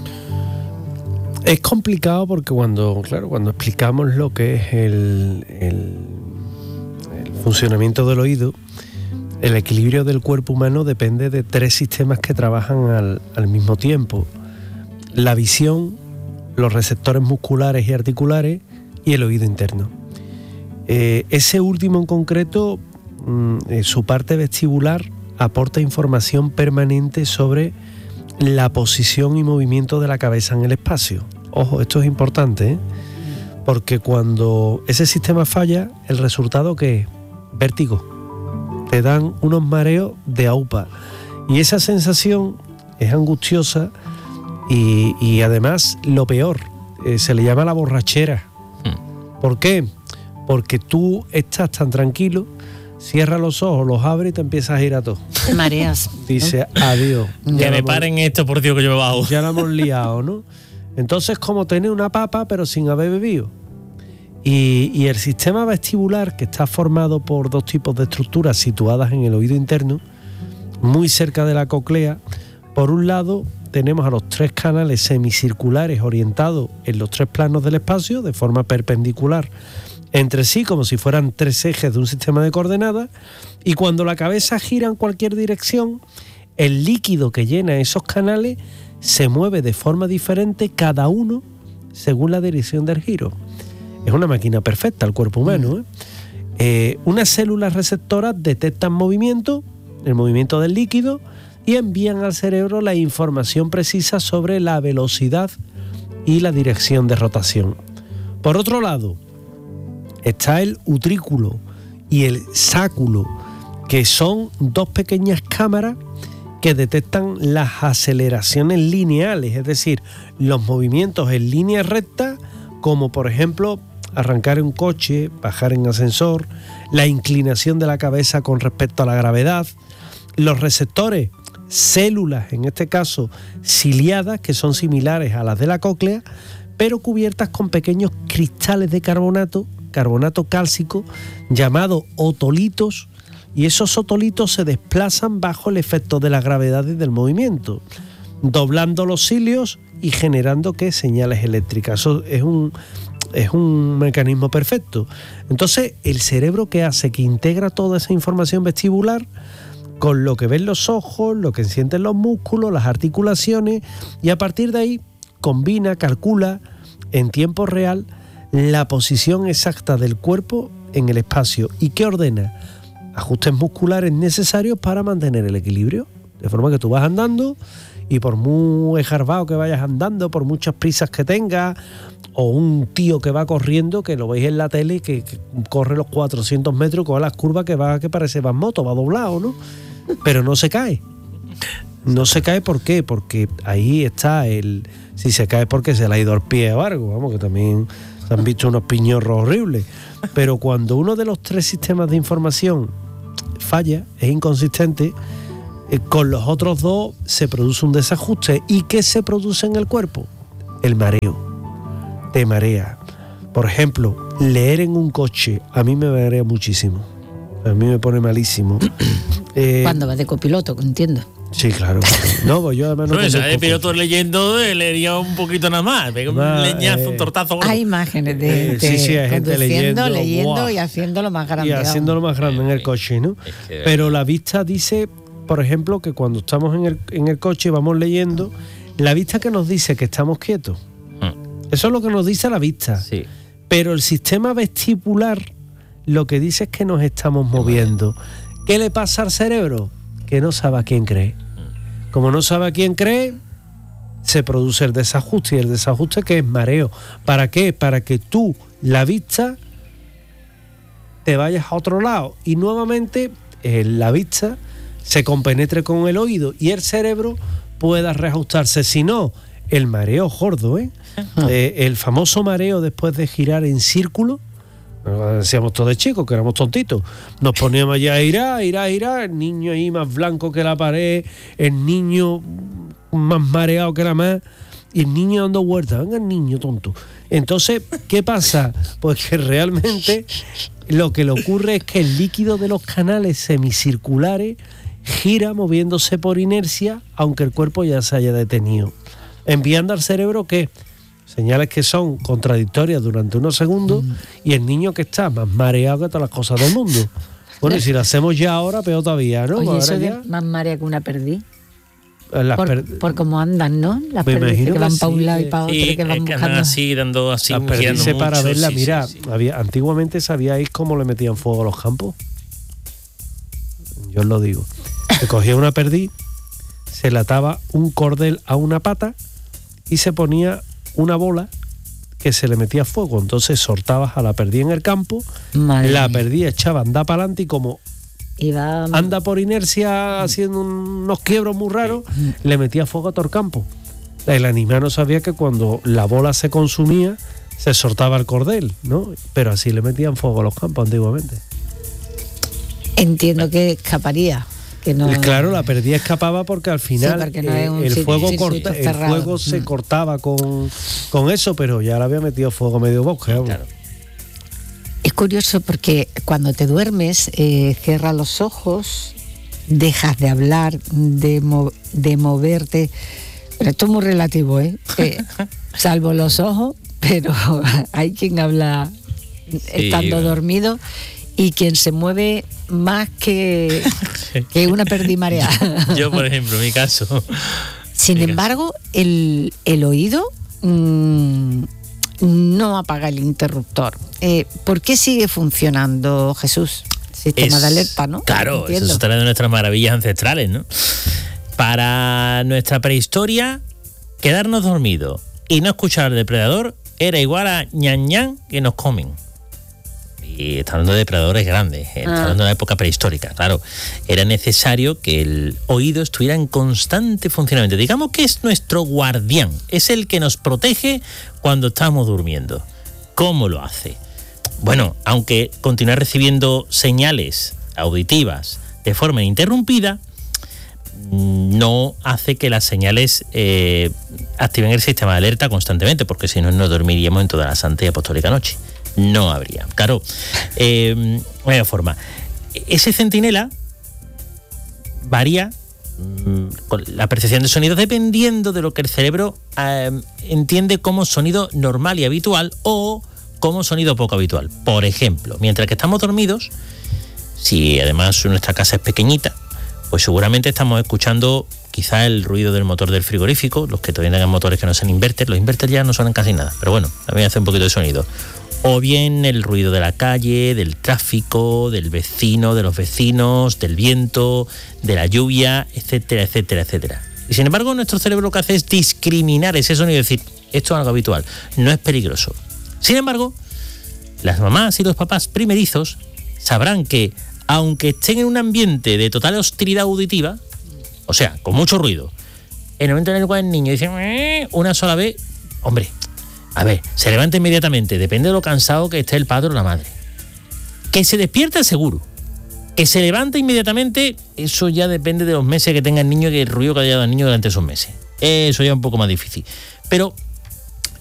Es complicado porque cuando, claro, cuando explicamos lo que es el, el, el funcionamiento del oído, el equilibrio del cuerpo humano depende de tres sistemas que trabajan al, al mismo tiempo: la visión, los receptores musculares y articulares y el oído interno. Eh, ese último en concreto, mmm, eh, su parte vestibular aporta información permanente sobre la posición y movimiento de la cabeza en el espacio. Ojo, esto es importante, ¿eh? Porque cuando ese sistema falla, el resultado ¿qué es? Vértigo. Te dan unos mareos de aupa. Y esa sensación es angustiosa y, y además lo peor, eh, se le llama la borrachera. ¿Por qué? Porque tú estás tan tranquilo, cierras los ojos, los abres y te empiezas a ir a todo. Te mareas. Dice, adiós. Que me paren esto, por Dios, que yo me bajo. Ya la hemos liado, ¿no? Entonces, como tener una papa, pero sin haber bebido. Y, y el sistema vestibular, que está formado por dos tipos de estructuras situadas en el oído interno, muy cerca de la cóclea. Por un lado, tenemos a los tres canales semicirculares orientados en los tres planos del espacio, de forma perpendicular entre sí, como si fueran tres ejes de un sistema de coordenadas, y cuando la cabeza gira en cualquier dirección, el líquido que llena esos canales se mueve de forma diferente, cada uno según la dirección del giro. Es una máquina perfecta el cuerpo humano, ¿eh? Eh, unas células receptoras detectan movimiento, el movimiento del líquido, y envían al cerebro la información precisa sobre la velocidad y la dirección de rotación. Por otro lado, está el utrículo y el sáculo, que son dos pequeñas cámaras que detectan las aceleraciones lineales, es decir, los movimientos en línea recta, como por ejemplo arrancar un coche, bajar en ascensor, la inclinación de la cabeza con respecto a la gravedad. Los receptores, células, en este caso ciliadas, que son similares a las de la cóclea, pero cubiertas con pequeños cristales de carbonato, carbonato cálcico, llamados otolitos, y esos otolitos se desplazan bajo el efecto de la gravedad y del movimiento, doblando los cilios y generando ¿qué? Señales eléctricas. Eso es un, es un mecanismo perfecto. Entonces, el cerebro, ¿qué hace? Que integra toda esa información vestibular con lo que ven los ojos, lo que sienten los músculos, las articulaciones, y a partir de ahí combina, calcula en tiempo real la posición exacta del cuerpo en el espacio. ¿Y qué ordena? Ajustes musculares necesarios para mantener el equilibrio. De forma que tú vas andando y por muy esgarbado que vayas andando, por muchas prisas que tengas, o un tío que va corriendo, que lo veis en la tele, que, que corre los cuatrocientos metros, coge las curvas que va, que parece va en moto, va doblado, ¿no? Pero no se cae. No se cae, ¿por qué? Porque ahí está el... Si se cae porque se le ha ido al pie o algo, vamos, que también se han visto unos piñorros horribles. Pero cuando uno de los tres sistemas de información falla, es inconsistente, eh, con los otros dos se produce un desajuste. ¿Y qué se produce en el cuerpo? El mareo. te marea. Por ejemplo, leer en un coche a mí me marea muchísimo. A mí me pone malísimo. eh, Cuando vas de copiloto, entiendo. Sí, claro. No, pues yo además no. No, ¿sabes? Pero tú leyendo leería un poquito nada más. Pega un más, leñazo, eh, un tortazo. Hay imágenes de, eh, sí, sí, hay gente leyendo, leyendo wow, y haciéndolo más grande. Y haciéndolo más grande en el coche, ¿no? Pero la vista dice, por ejemplo, que cuando estamos en el, en el coche y vamos leyendo, la vista que nos dice que estamos quietos. Eso es lo que nos dice la vista. Sí. Pero el sistema vestibular lo que dice es que nos estamos moviendo. ¿Qué le pasa al cerebro? Que no sabe a quién cree. Como no sabe a quién cree, se produce el desajuste. Y el desajuste, que es mareo. ¿Para qué? Para que tú, la vista, te vayas a otro lado. Y nuevamente, eh, la vista se compenetre con el oído y el cerebro pueda reajustarse. Si no, el mareo gordo, ¿eh? eh el famoso mareo después de girar en círculo. Decíamos todos de chicos, que éramos tontitos. Nos poníamos ya a irar, irar, irar. El niño ahí más blanco que la pared, el niño más mareado que la más, y el niño dando vueltas. Venga, el niño tonto. Entonces, ¿qué pasa? Pues que realmente lo que le ocurre es que el líquido de los canales semicirculares gira moviéndose por inercia, aunque el cuerpo ya se haya detenido, enviando al cerebro que señales que son contradictorias durante unos segundos, mm. y el niño que está más mareado que todas las cosas del mundo. Bueno, y si lo hacemos ya ahora, peor todavía, ¿no? Oye, ahora eso ya... de más marea que una perdiz. Las por, per... por cómo andan, ¿no? Las perdices que van sí, para un lado y para otro, y que van que buscando así, dando así, las perdices para mucho, verla, sí, mira, sí, sí. Había, antiguamente sabíais cómo le metían fuego a los campos. Yo os lo digo. Se cogía una perdiz, se le ataba un cordel a una pata y se ponía una bola que se le metía fuego. Entonces soltabas a la perdiz en el campo, Madre la perdiz echaba anda para adelante y como Iba... anda por inercia haciendo unos quiebros muy raros, le metía fuego a todo el campo. El animal no sabía que cuando la bola se consumía se soltaba el cordel, ¿no? Pero así le metían fuego a los campos antiguamente. Entiendo que escaparía. Que no... Claro, la perdiz escapaba porque al final sí, porque no es un eh, el, fuego sí, corta, sí, el fuego se mm. cortaba con, con eso, pero ya le había metido fuego a medio bosque. Claro. Es curioso porque cuando te duermes, eh, cierras los ojos, dejas de hablar, de, mo- de moverte. Pero esto es muy relativo, ¿eh? eh salvo los ojos, pero hay quien habla sí, estando bueno. dormido y quien se mueve más que, que una perdiz mareada. Yo, por ejemplo, en mi caso. Sin mi embargo, caso. El, el oído mmm, no apaga el interruptor. Eh, ¿Por qué sigue funcionando, Jesús? Sistema es, de alerta, ¿no? Claro, eso es otra de nuestras maravillas ancestrales, ¿no? Para nuestra prehistoria, quedarnos dormidos y no escuchar al depredador era igual a ñan ñan que nos comen. Y está hablando de depredadores grandes, está ah. hablando de la época prehistórica, claro. Era necesario que el oído estuviera en constante funcionamiento. Digamos que es nuestro guardián, es el que nos protege cuando estamos durmiendo. ¿Cómo lo hace? Bueno, aunque continuar recibiendo señales auditivas de forma ininterrumpida, no hace que las señales eh, activen el sistema de alerta constantemente, porque si no, no dormiríamos en toda la santa y apostólica noche. No habría. Claro, eh, de forma. Ese centinela varía mmm, con la percepción de sonido dependiendo de lo que el cerebro eh, entiende como sonido normal y habitual o como sonido poco habitual. Por ejemplo, mientras que estamos dormidos, si además nuestra casa es pequeñita, pues seguramente estamos escuchando quizá el ruido del motor del frigorífico, los que todavía tengan motores que no sean inverter. Los inverter ya no suenan casi nada, pero bueno, también hace un poquito de sonido. O bien el ruido de la calle, del tráfico, del vecino, de los vecinos, del viento, de la lluvia, etcétera, etcétera, etcétera. Y sin embargo, nuestro cerebro lo que hace es discriminar ese sonido y decir, esto es algo habitual, no es peligroso. Sin embargo, las mamás y los papás primerizos sabrán que, aunque estén en un ambiente de total hostilidad auditiva, o sea, con mucho ruido, en el momento en el cual el niño dice ¡meh! Una sola vez, hombre, a ver, se levanta inmediatamente, depende de lo cansado que esté el padre o la madre. Que se despierta seguro. Que se levanta inmediatamente, eso ya depende de los meses que tenga el niño y el ruido que haya dado el niño durante esos meses. Eso ya es un poco más difícil. Pero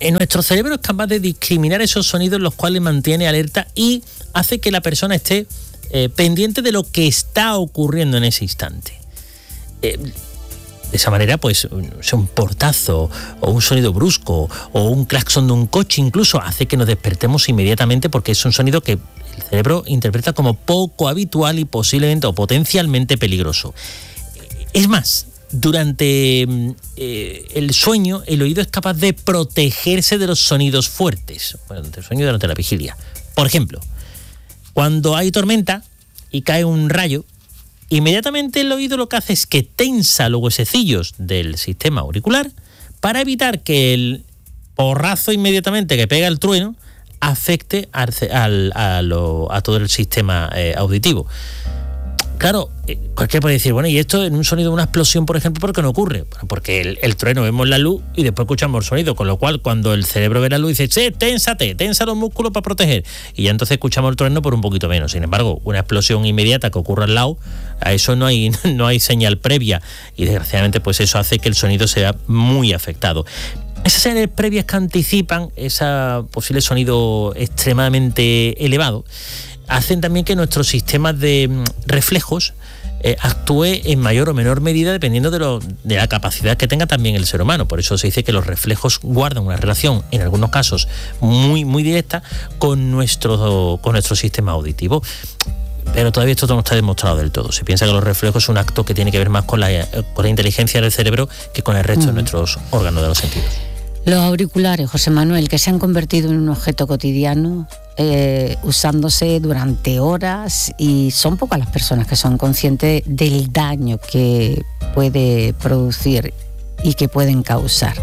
nuestro cerebro es capaz de discriminar esos sonidos, los cuales mantiene alerta y hace que la persona esté eh, pendiente de lo que está ocurriendo en ese instante. Eh, de esa manera, pues, un portazo o un sonido brusco o un claxon de un coche incluso hace que nos despertemos inmediatamente, porque es un sonido que el cerebro interpreta como poco habitual y posiblemente o potencialmente peligroso. Es más, durante eh, el sueño, el oído es capaz de protegerse de los sonidos fuertes, durante el sueño, durante la vigilia. Por ejemplo, cuando hay tormenta y cae un rayo, inmediatamente el oído lo que hace es que tensa los huesecillos del sistema auricular para evitar que el porrazo inmediatamente que pega el trueno afecte al, al, a, lo, a todo el sistema eh, auditivo. Claro, cualquiera puede decir, bueno, ¿y esto en un sonido de una explosión, por ejemplo, por qué no ocurre? Bueno, porque el, el trueno, vemos la luz y después escuchamos el sonido, con lo cual cuando el cerebro ve la luz dice, che, ténsate, tensa los músculos para proteger, y ya entonces escuchamos el trueno por un poquito menos. Sin embargo, una explosión inmediata que ocurra al lado, a eso no hay, no hay señal previa, y desgraciadamente pues eso hace que el sonido sea muy afectado. Esas señales previas que anticipan ese posible sonido extremadamente elevado hacen también que nuestros sistemas de reflejos eh, actúe en mayor o menor medida dependiendo de, lo, de la capacidad que tenga también el ser humano. Por eso se dice que los reflejos guardan una relación, en algunos casos muy, muy directa, con nuestro, con nuestro sistema auditivo. Pero todavía esto no está demostrado del todo. Se piensa que los reflejos es un acto que tiene que ver más con la, con la inteligencia del cerebro que con el resto mm. de nuestros órganos de los sentidos. Los auriculares, José Manuel, que se han convertido en un objeto cotidiano, eh, usándose durante horas, y son pocas las personas que son conscientes del daño que puede producir y que pueden causar.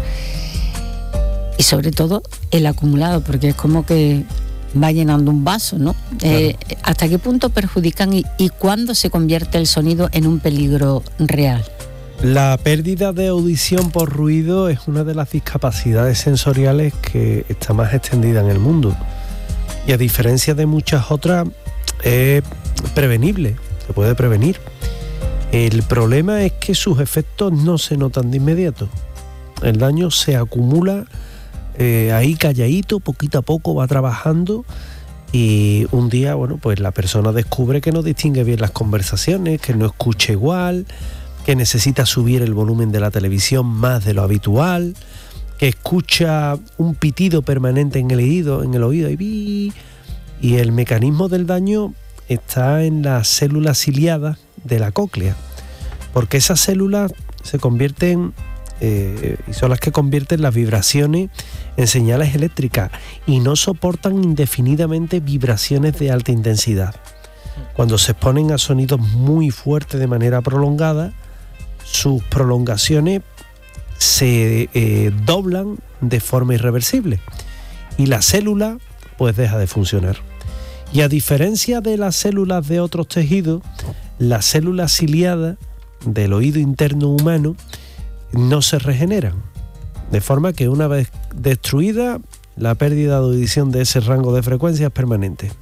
Y sobre todo el acumulado, porque es como que va llenando un vaso, ¿no? Claro. Eh, ¿Hasta qué punto perjudican y, y cuándo se convierte el sonido en un peligro real? La pérdida de audición por ruido es una de las discapacidades sensoriales que está más extendida en el mundo. Y a diferencia de muchas otras, es prevenible, se puede prevenir. El problema es que sus efectos no se notan de inmediato. El daño se acumula eh, ahí calladito, poquito a poco va trabajando, y un día, bueno, pues la persona descubre que no distingue bien las conversaciones, que no escucha igual, que necesita subir el volumen de la televisión más de lo habitual, que escucha un pitido permanente en el oído, en el oído y, y el mecanismo del daño está en las células ciliadas de la cóclea, porque esas células se convierten eh, y son las que convierten las vibraciones en señales eléctricas y no soportan indefinidamente vibraciones de alta intensidad. Cuando se exponen a sonidos muy fuertes de manera prolongada, sus prolongaciones se eh, doblan de forma irreversible y la célula pues deja de funcionar. Y a diferencia de las células de otros tejidos, las células ciliadas del oído interno humano no se regeneran, de forma que una vez destruida, la pérdida de audición de ese rango de frecuencia es permanente.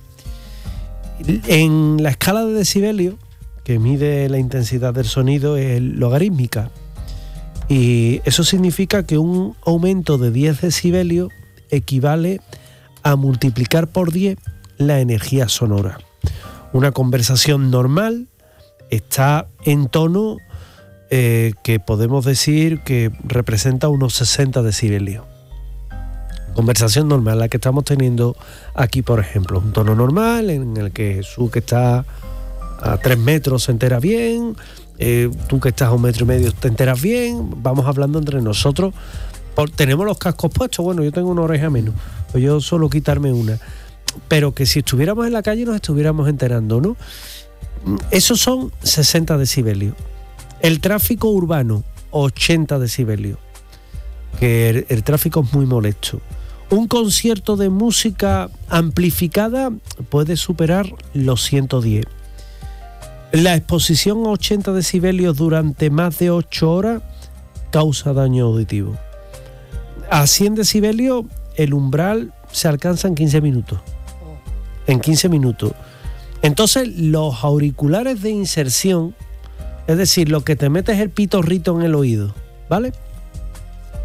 En la escala de decibelios, que mide la intensidad del sonido, es logarítmica, y eso significa que un aumento de diez decibelios equivale a multiplicar por diez la energía sonora. Una conversación normal está en tono eh, que podemos decir que representa unos sesenta decibelios. Conversación normal, la que estamos teniendo aquí, por ejemplo, un tono normal en el que Jesús, que está a tres metros, se entera bien, eh, tú que estás a un metro y medio te enteras bien, vamos hablando entre nosotros. Por, tenemos los cascos puestos, bueno, yo tengo una oreja menos, pues yo suelo quitarme una, pero que si estuviéramos en la calle nos estuviéramos enterando, ¿no? Esos son sesenta decibelios. El tráfico urbano, ochenta decibelios, que el, el tráfico es muy molesto. Un concierto de música amplificada puede superar los ciento diez. La exposición a ochenta decibelios durante más de ocho horas causa daño auditivo. A cien decibelios el umbral se alcanza en quince minutos. En quince minutos. Entonces los auriculares de inserción, es decir, lo que te metes el pitorrito en el oído, ¿vale?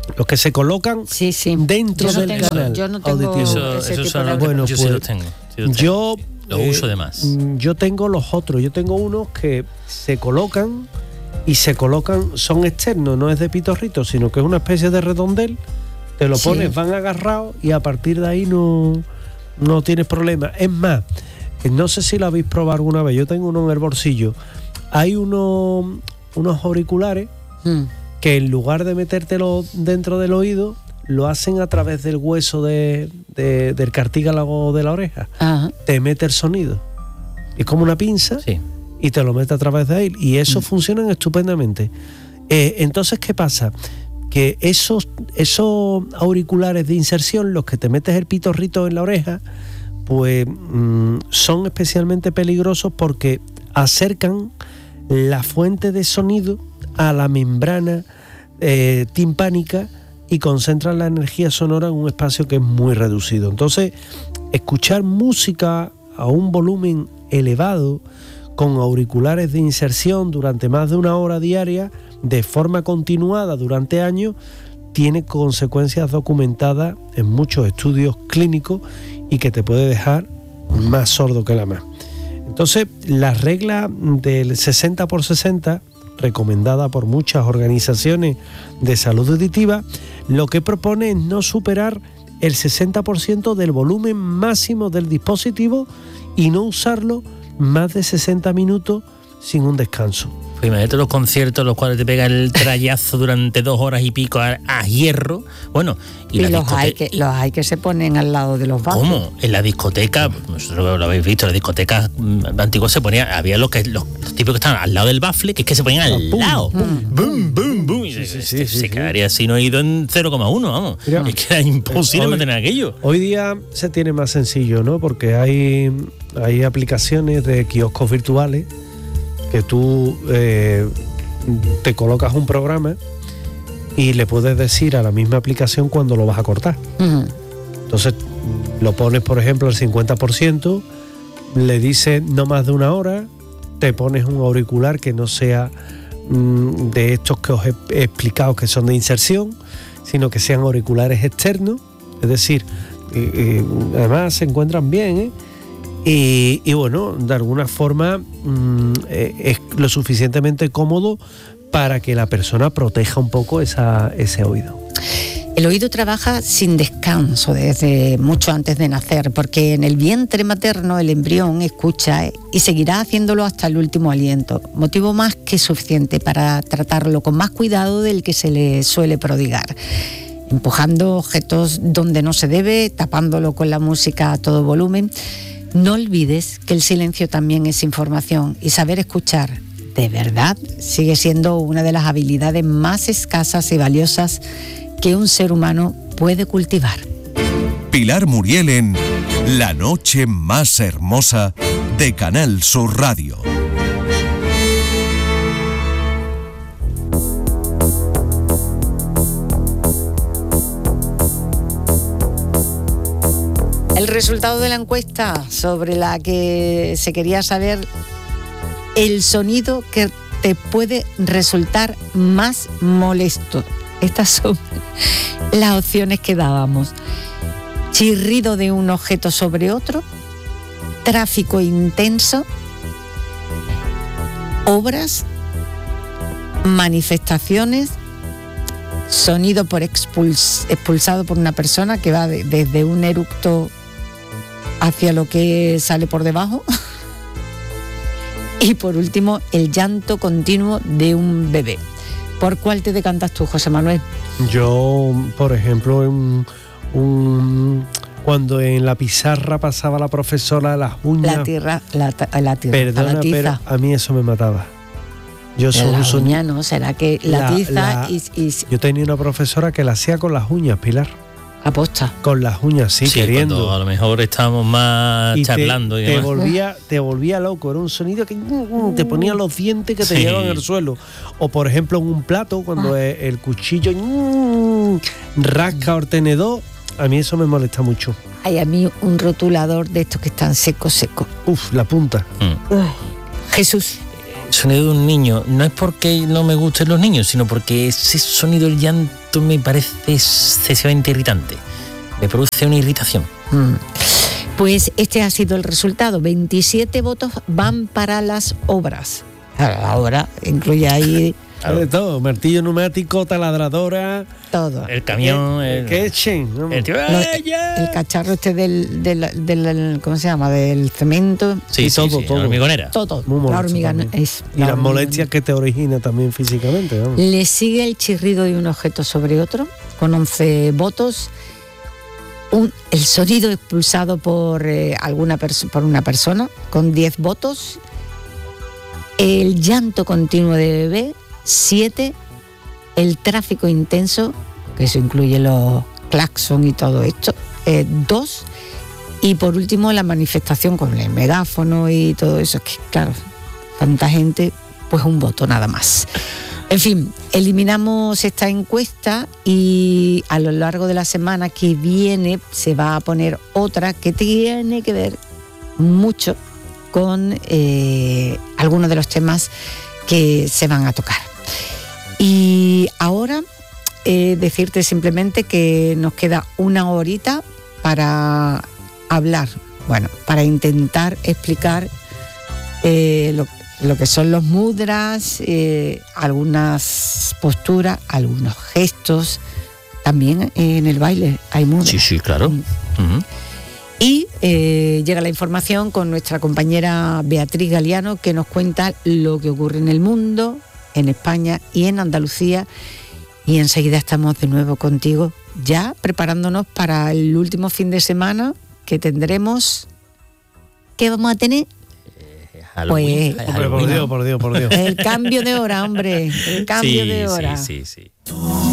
los que se colocan sí, sí. dentro yo no del tengo, canal yo no tengo auditivo. Eso, ese eso tipo son de... los- Bueno, yo sí pues, los tengo. sí los tengo. Yo Lo eh, uso de más. Yo tengo los otros, yo tengo unos que se colocan y se colocan, son externos, no es de pitorrito, sino que es una especie de redondel, te lo Sí. pones, van agarrados y a partir de ahí no, no tienes problema. Es más, no sé si lo habéis probado alguna vez, yo tengo uno en el bolsillo, hay uno, unos auriculares Mm. que en lugar de metértelo dentro del oído, lo hacen a través del hueso de, de- del cartílago de la oreja. Ajá. Te mete el sonido. Es como una pinza Sí. y te lo mete a través de ahí. Y eso Mm. funcionan estupendamente. Eh, entonces, ¿qué pasa? Que esos, esos auriculares de inserción, los que te metes el pitorrito en la oreja, pues mm, son especialmente peligrosos porque acercan la fuente de sonido a la membrana eh, timpánica y concentran la energía sonora en un espacio que es muy reducido. Entonces, escuchar música a un volumen elevado con auriculares de inserción durante más de una hora diaria, de forma continuada durante años, tiene consecuencias documentadas en muchos estudios clínicos y que te puede dejar más sordo que la más. Entonces, la regla del sesenta por sesenta, recomendada por muchas organizaciones de salud auditiva, lo que propone es no superar el sesenta por ciento del volumen máximo del dispositivo y no usarlo más de sesenta minutos sin un descanso. Pues imagínate los conciertos en los cuales te pega el trayazo durante dos horas y pico a, a hierro. Bueno, y, Y, la los, hay discoteca. que, los hay que se ponen al lado de los bancos. ¿Cómo? En la discoteca, vosotros lo habéis visto, en las discotecas mm, antiguas se ponía, había los que los, los tipos que estaban al lado del bafle, que es que se ponían al Pum, lado. pum, Boom, boom, boom. Y Sí, se, sí, se- sí, se sí. quedaría sin oído en cero coma uno, vamos. Mira. Es que era imposible Hoy- mantener aquello. Hoy día se tiene más sencillo, ¿no? Porque hay, hay aplicaciones de kioscos virtuales que tú eh, te colocas un programa y le puedes decir a la misma aplicación cuándo lo vas a cortar. Ujú. Entonces lo pones, por ejemplo, el cincuenta por ciento, le dices no más de una hora, te pones un auricular que no sea mm, de estos que os he he explicado que son de inserción, sino que sean auriculares externos, es decir, eh, eh, además se encuentran bien, ¿eh? Y, y bueno, de alguna forma mm, eh, es lo suficientemente cómodo para que la persona proteja un poco esa, ese oído. El oído trabaja sin descanso desde mucho antes de nacer, porque en el vientre materno el embrión escucha y seguirá haciéndolo hasta el último aliento, motivo más que suficiente para tratarlo con más cuidado del que se le suele prodigar. Empujando objetos donde no se debe, tapándolo con la música a todo volumen. No olvides que el silencio también es información y saber escuchar de verdad sigue siendo una de las habilidades más escasas y valiosas que un ser humano puede cultivar. Pilar Muriel en La Noche Más Hermosa de Canal Sur Radio. El resultado de la encuesta sobre la que se quería saber el sonido que te puede resultar más molesto. Estas son las opciones que dábamos. Chirrido de un objeto sobre otro, tráfico intenso, obras, manifestaciones, sonido por expuls- expulsado por una persona que va de- desde un eructo hacia lo que sale por debajo. Y por último, el llanto continuo de un bebé. ¿Por cuál te decantas tú, José Manuel? Yo, por ejemplo, en un, cuando en la pizarra pasaba la profesora las uñas, La tierra, la, ta- la tierra, perdona, la tiza. pero a mí eso me mataba. Yo soy la un son- uña, ¿no? ¿Será que la, La- tiza la- y, y Yo tenía una profesora que la hacía con las uñas, Pilar. aposta? Con las uñas, sí, Sí, queriendo. cuando a lo mejor estábamos más Y te- charlando y te, demás. volvía, te volvía loco, era un sonido que mm, mm, te ponía los dientes que te Sí. llegaban al suelo. O por ejemplo en un plato, cuando el, el cuchillo mm, rasca o tenedor, a mí eso me molesta mucho. Hay a mí un rotulador de estos que están secos, secos. Uf, la punta. Mm. Jesús. sonido de un niño, no es porque no me gusten los niños, sino porque ese sonido del llanto me parece excesivamente irritante. Me produce una irritación. Mm. Pues este ha sido el resultado. veintisiete votos van para las obras. La obra incluye ahí... Claro. De todo, martillo neumático, taladradora, todo. El camión, el, el, que echen, el, tío, no, el cacharro este del, del, del, ¿cómo se llama? Del cemento. Sí, sí, todo, sí, todo. La hormigonera. Todo. La hormiga es. Y la las molestias que te origina también físicamente. Vamos. Le sigue el chirrido de un objeto sobre otro, con once votos. Un, el sonido expulsado por, eh, alguna perso- por una persona, con diez votos. El llanto continuo de bebé, siete. El tráfico intenso, que eso incluye los claxon y todo esto, eh, dos. Y por último, la manifestación con el megáfono y todo eso, que claro, tanta gente, pues un voto nada más. En fin, eliminamos esta encuesta y a lo largo de la semana que viene se va a poner otra que tiene que ver mucho con eh, algunos de los temas que se van a tocar. Y ahora eh, decirte simplemente que nos queda una horita para hablar, bueno, para intentar explicar eh, lo, lo que son los mudras, eh, algunas posturas, algunos gestos. También en el baile hay mudras. Sí, sí, claro. Uh-huh. Y eh, llega la información con nuestra compañera Beatriz Galiano, que nos cuenta lo que ocurre en el mundo, en España y en Andalucía. Y enseguida estamos de nuevo contigo, ya preparándonos para el último fin de semana que tendremos. ¿Qué vamos a tener? Eh, Halloween, pues, hombre, por Dios, por Dios, por Dios. El cambio de hora, hombre. El cambio sí, de hora. Sí, sí, sí.